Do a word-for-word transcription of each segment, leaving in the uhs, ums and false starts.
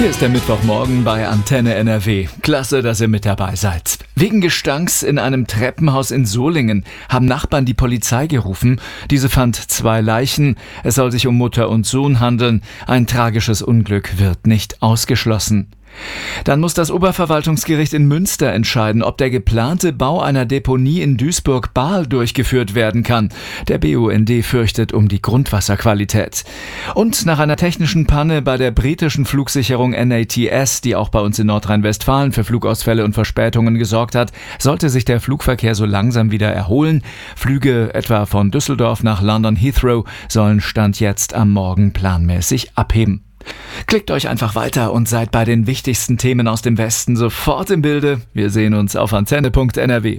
Hier ist der Mittwochmorgen bei Antenne N R W. Klasse, dass ihr mit dabei seid. Wegen Gestanks in einem Treppenhaus in Solingen haben Nachbarn die Polizei gerufen. Diese fand zwei Leichen. Es soll sich um Mutter und Sohn handeln. Ein tragisches Unglück wird nicht ausgeschlossen. Dann muss das Oberverwaltungsgericht in Münster entscheiden, ob der geplante Bau einer Deponie in Duisburg-Bahl durchgeführt werden kann. Der B U N D fürchtet um die Grundwasserqualität. Und nach einer technischen Panne bei der britischen Flugsicherung N A T S, die auch bei uns in Nordrhein-Westfalen für Flugausfälle und Verspätungen gesorgt hat, sollte sich der Flugverkehr so langsam wieder erholen. Flüge etwa von Düsseldorf nach London Heathrow sollen Stand jetzt am Morgen planmäßig abheben. Klickt euch einfach weiter und seid bei den wichtigsten Themen aus dem Westen sofort im Bilde. Wir sehen uns auf antenne punkt n r w.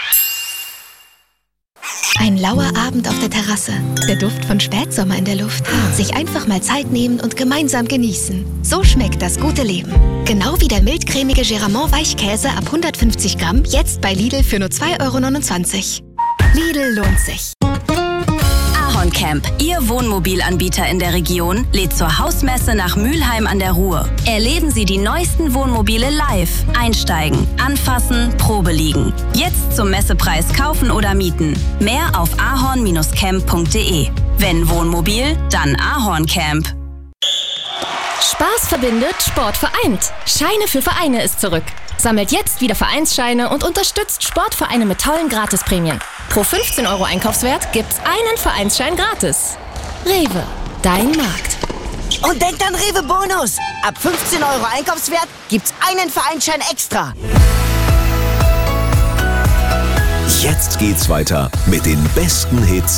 Ein lauer Abend auf der Terrasse, der Duft von Spätsommer in der Luft. Sich einfach mal Zeit nehmen und gemeinsam genießen. So schmeckt das gute Leben. Genau wie der mildcremige Geramont Weichkäse ab hundertfünfzig Gramm, jetzt bei Lidl für nur zwei Euro neunundzwanzig. Lidl lohnt sich. Camp, Ihr Wohnmobilanbieter in der Region, lädt zur Hausmesse nach Mülheim an der Ruhr. Erleben Sie die neuesten Wohnmobile live. Einsteigen, anfassen, Probe liegen. Jetzt zum Messepreis kaufen oder mieten. Mehr auf ahorn camp punkt de. Wenn Wohnmobil, dann Ahorn Camp. Spaß verbindet, Sport vereint. Scheine für Vereine ist zurück. Sammelt jetzt wieder Vereinsscheine und unterstützt Sportvereine mit tollen Gratisprämien. Pro fünfzehn Euro Einkaufswert gibt's einen Vereinsschein gratis. Rewe, dein Markt. Und denkt an Rewe Bonus. Ab fünfzehn Euro Einkaufswert gibt's einen Vereinsschein extra. Jetzt geht's weiter mit den besten Hits